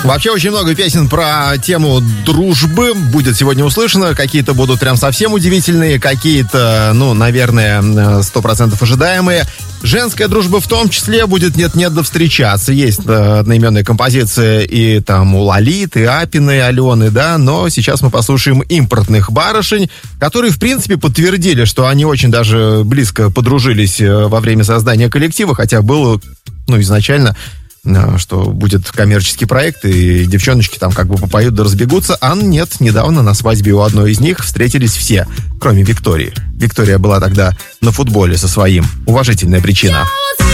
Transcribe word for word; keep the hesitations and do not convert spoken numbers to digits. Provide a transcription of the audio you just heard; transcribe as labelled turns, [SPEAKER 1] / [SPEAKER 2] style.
[SPEAKER 1] Вообще очень много песен про тему дружбы будет сегодня услышано. Какие-то будут прям совсем удивительные, какие-то, ну, наверное, сто процентов ожидаемые. Женская дружба в том числе будет нет-нет да встречаться. Есть одноименная композиция и там у Лолиты, Апины, Алены, да, но сейчас мы послушаем импортных барышень, которые, в принципе, подтвердили, что они очень даже близко подружились во время создания коллектива, хотя было, ну, изначально, что будет коммерческий проект, и девчоночки там как бы попоют да разбегутся. А нет, недавно на свадьбе у одной из них встретились все, кроме Виктории. Виктория была тогда на футболе со своим. Уважительная причина.